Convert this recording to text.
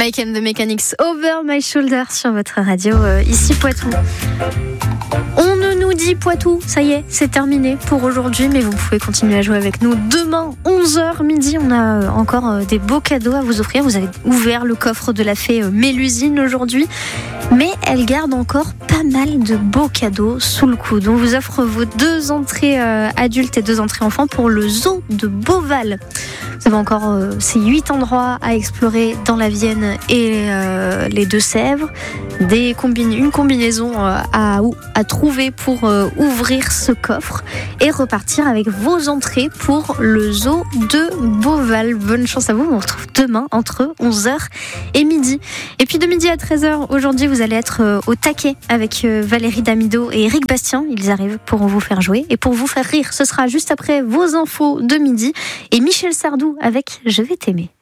Mike and the Mechanics, Over My Shoulder sur votre radio, ici Poitou. On ne nous dit Poitou, ça y est, c'est terminé pour aujourd'hui, mais vous pouvez continuer à jouer avec nous demain, 11h midi. On a encore des beaux cadeaux à vous offrir. Vous avez ouvert le coffre de la fée Mélusine aujourd'hui, mais elle garde encore pas mal de beaux cadeaux sous le coude. On vous offre vos 2 entrées adultes et 2 entrées enfants pour le zoo de Beauval. Vous avez encore ces 8 endroits à explorer dans la Vienne et les Deux-Sèvres. Une combinaison à trouver pour ouvrir ce coffre et repartir avec vos entrées pour le zoo de Beauval. Bonne chance à vous, on se retrouve demain entre 11h et midi. Et puis de midi à 13h, aujourd'hui vous allez être au taquet avec Valérie Damido et Eric Bastien. Ils arrivent pour vous faire jouer et pour vous faire rire. Ce sera juste après vos infos de midi et Michel Sardou avec Je vais t'aimer.